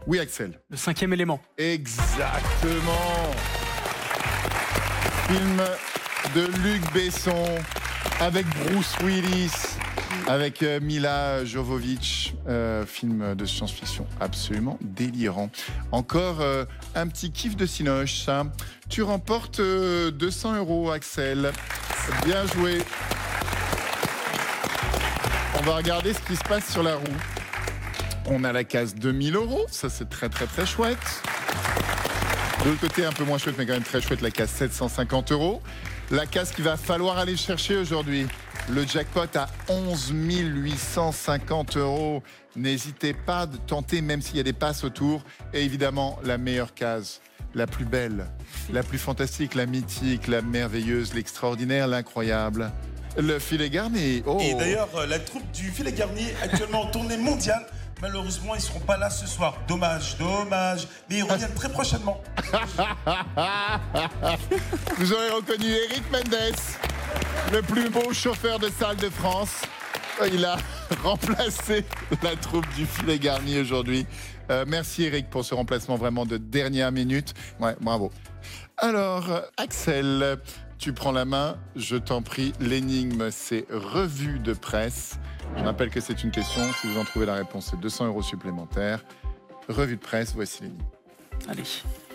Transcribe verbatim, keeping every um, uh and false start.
Oui, Axel. Le cinquième élément. Exactement. Film de Luc Besson avec Bruce Willis, avec euh, Mila Jovovich, euh, film de science-fiction absolument délirant. Encore euh, un petit kiff de Cinoche, ça. Tu remportes euh, deux cents euros, Axel. Bien joué. On va regarder ce qui se passe sur la roue. On a la case deux mille euros, ça c'est très très très chouette. De l'autre côté, un peu moins chouette, mais quand même très chouette, la case sept cent cinquante euros. La case qu'il va falloir aller chercher aujourd'hui. Le jackpot à onze mille huit cent cinquante euros. N'hésitez pas à tenter, même s'il y a des passes autour. Et évidemment, la meilleure case, la plus belle, la plus fantastique, la mythique, la merveilleuse, l'extraordinaire, l'incroyable. Le filet garni. Oh. Et d'ailleurs, la troupe du filet garni est actuellement en tournée mondiale. Malheureusement, ils ne seront pas là ce soir. Dommage, dommage. Mais ils reviennent très prochainement. Vous aurez reconnu Eric Mendes, le plus beau chauffeur de salle de France. Il a remplacé la troupe du filet garni aujourd'hui. Euh, merci Eric pour ce remplacement vraiment de dernière minute. Ouais, bravo. Alors, Axel, tu prends la main. Je t'en prie, l'énigme, c'est revue de presse. Je rappelle que c'est une question. Si vous en trouvez la réponse, c'est deux cents euros supplémentaires. Revue de presse, voici l'énigme. Allez.